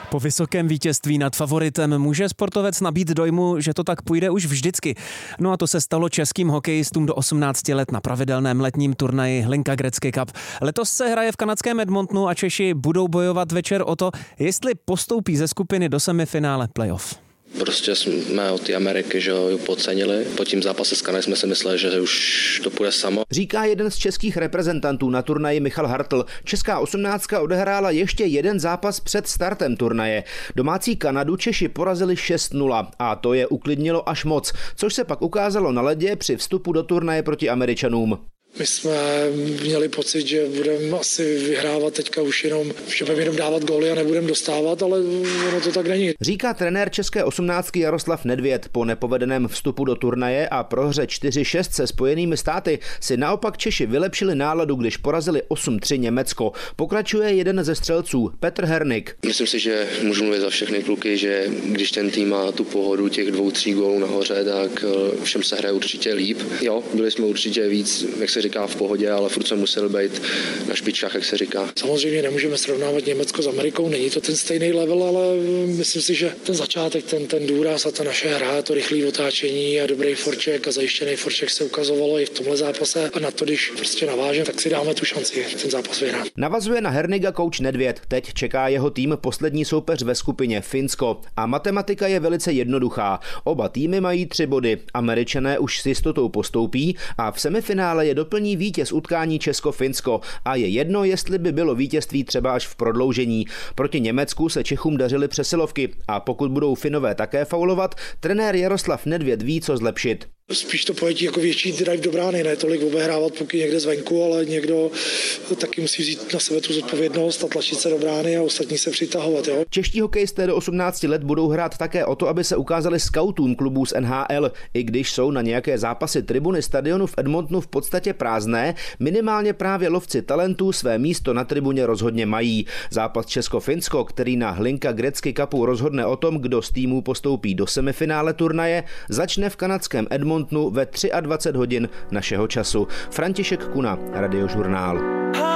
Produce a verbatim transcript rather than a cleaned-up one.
Po vysokém vítězství nad favoritem může sportovec nabít dojmu, že to tak půjde už vždycky. No a to se stalo českým hokejistům do osmnácti let na pravidelném letním turnaji Hlinka Gretzky Cup. Letos se hraje v kanadském Edmontonu a Češi budou bojovat večer o to, jestli postoupí ze skupiny do semifinále playoff. Prostě jsme od té Ameriky, že jo, podcenili. Po tím zápase s Kanadou jsme si mysleli, že už to půjde samo. Říká jeden z českých reprezentantů na turnaji Michal Hartl. Česká osmnáctka odehrála ještě jeden zápas před startem turnaje. Domácí Kanadu Češi porazili šest nula a to je uklidnilo až moc, což se pak ukázalo na ledě při vstupu do turnaje proti Američanům. My jsme měli pocit, že budeme asi vyhrávat teďka už jenom, že budeme jenom dávat góly a nebudeme dostávat, ale ono to tak není. Říká trenér české osmnáctky Jaroslav Nedvěd. Po nepovedeném vstupu do turnaje a prohře čtyři šest se Spojenými státy si naopak Češi vylepšili náladu, když porazili osm tři Německo. Pokračuje jeden ze střelců, Petr Hernik. Myslím si, že můžu mluvit za všechny kluky, že když ten tým má tu pohodu těch dvou, tří gólů nahoře, tak všem se hraje určitě líp. Jo, byli jsme určitě víc, jak se říká, v pohodě, ale furt jsme museli být na špičkách, jak se říká. Samozřejmě nemůžeme srovnávat Německo s Amerikou, není to ten stejný level, ale myslím si, že ten začátek, ten, ten důraz a ta naše hra, to rychlé otáčení a dobrý forček a zajištěný forček se ukazovalo i v tomhle zápase a na to, když prostě navážeme, tak si dáme tu šanci ten zápas vyhrát. Navazuje na Herniga coach Nedvěd. Teď čeká jeho tým poslední soupeř ve skupině Finsko a matematika je velice jednoduchá. Oba týmy mají tři body. Američané už s jistotou postoupí a v semifinále je doplní vítěz utkání Česko-Finsko a je jedno, jestli by bylo vítězství třeba až v prodloužení. Proti Německu se Čechům dařily přesilovky a pokud budou Finové také faulovat, trenér Jaroslav Nedvěd ví, co zlepšit. Spíš to pojetí jako větší drive do brány, ne tolik obehrávat pokud někde zvenku, ale někdo taky musí vzít na sebe tu zodpovědnost a tlačit se do brány a ostatní se přitahovat. Jo? Čeští hokejisté do osmnácti let budou hrát také o to, aby se ukázali skautům klubů z N H L. I když jsou na nějaké zápasy tribuny stadionu v Edmontonu v podstatě prázdné, minimálně právě lovci talentů své místo na tribuně rozhodně mají. Zápas Česko-Finsko, který na Hlinka Gretzky Cupu rozhodne o tom, kdo z týmů postoupí do semifinále turnaje, začne v kanadském Edmontonu ve dvacet tři hodin našeho času. František Kuna, Radiožurnál.